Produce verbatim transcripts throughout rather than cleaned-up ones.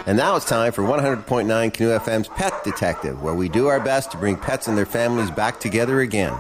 And now it's time for one hundred point nine Canoe F M's Pet Detective, where we do our best to bring pets and their families back together again.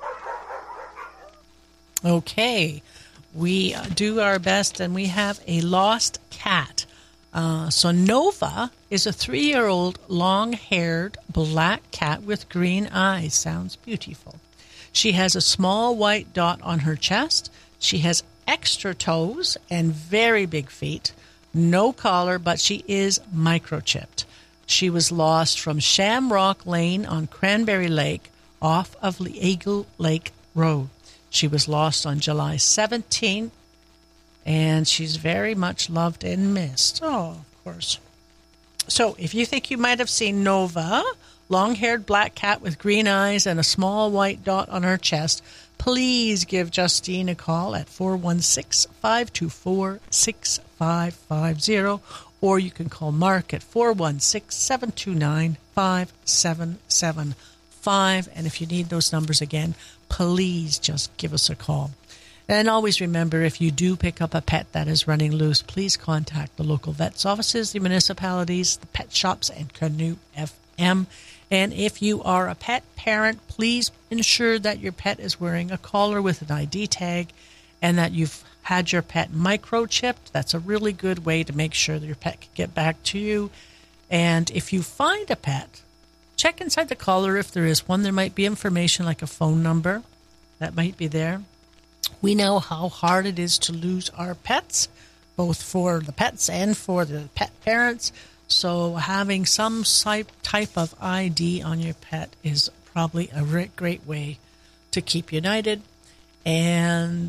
Okay, we do our best, and we have a lost cat. Uh, so Nova is a three-year-old long-haired black cat with green eyes. Sounds beautiful. She has a small white dot on her chest. She has extra toes and very big feet. No collar, but she is microchipped. She was lost from Shamrock Lane on Cranberry Lake off of Eagle Lake Road. She was lost on July seventeenth, and she's very much loved and missed. Oh, of course. So if you think you might have seen Nova, long-haired black cat with green eyes and a small white dot on her chest, please give Justine a call at four one six, five two four, six five five zero, or you can call Mark at four one six, seven two nine, five seven seven five. And if you need those numbers again, please just give us a call. And always remember, if you do pick up a pet that is running loose, please contact the local vet's offices, the municipalities, the pet shops, and Canoe F M. And if you are a pet parent, please ensure that your pet is wearing a collar with an I D tag and that you've had your pet microchipped. That's a really good way to make sure that your pet can get back to you. And if you find a pet, check inside the collar if there is one. There might be information like a phone number that might be there. We know how hard it is to lose our pets, both for the pets and for the pet parents. So having some type of I D on your pet is probably a great way to keep united. And